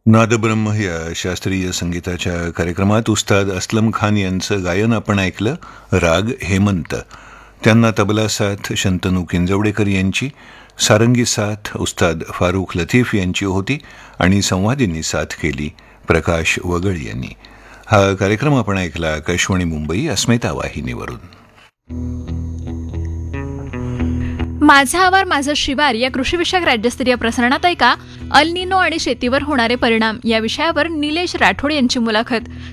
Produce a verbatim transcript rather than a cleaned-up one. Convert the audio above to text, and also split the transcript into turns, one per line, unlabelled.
नादब्रह्म या शास्त्रीय संगीताच्या कार्यक्रमात उस्ताद असलम खान यांचं गायन आपण ऐकलं. राग हेमंत. त्यांना तबला साथ शंतनू किंजवडेकर यांची, सारंगी साथ उस्ताद फारुख लतीफ यांची होती आणि संवादिनी साथ केली प्रकाश वगळ यांनी. हा कार्यक्रम आपण ऐकला आकाशवाणी मुंबई अस्मिता वाहिनीवरून.
माझा आवार माझं शिवार या कृषीविषयक राज्यस्तरीय प्रसारणात ऐका अल निनो आणि शेतीवर होणारे परिणाम या विषयावर निलेश राठोड यांची मुलाखत.